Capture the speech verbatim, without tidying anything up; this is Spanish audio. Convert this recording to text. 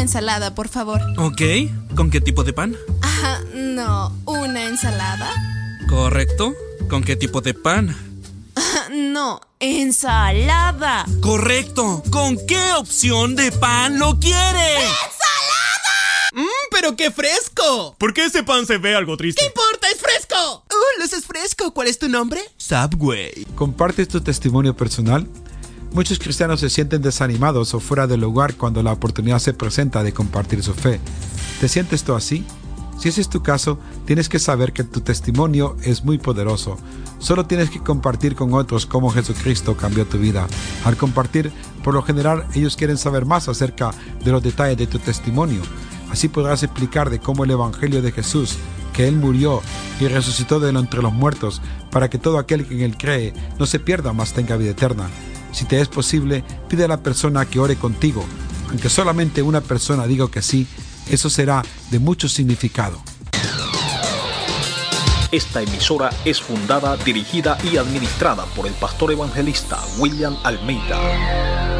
ensalada, por favor. Ok, ¿con qué tipo de pan? Ah, no, ¿una ensalada? Correcto, ¿con qué tipo de pan? Ah, no, ensalada. Correcto, ¿con qué opción de pan lo quiere? ¡Ensalada! ¡Mmm, pero qué fresco! ¿Por qué ese pan se ve algo triste? ¿Qué importa? ¡Es fresco! ¡Uh, luces fresco! ¿Cuál es tu nombre? Subway. ¿Compartes tu testimonio personal? Muchos cristianos se sienten desanimados o fuera del lugar cuando la oportunidad se presenta de compartir su fe. ¿Te sientes tú así? Si ese es tu caso, tienes que saber que tu testimonio es muy poderoso. Solo tienes que compartir con otros cómo Jesucristo cambió tu vida. Al compartir, por lo general, ellos quieren saber más acerca de los detalles de tu testimonio. Así podrás explicar de cómo el Evangelio de Jesús, que Él murió y resucitó de entre los muertos, para que todo aquel que en Él cree no se pierda, mas tenga vida eterna. Si te es posible, pide a la persona que ore contigo. Aunque solamente una persona diga que sí, eso será de mucho significado. Esta emisora es fundada, dirigida y administrada por el pastor evangelista William Almeida.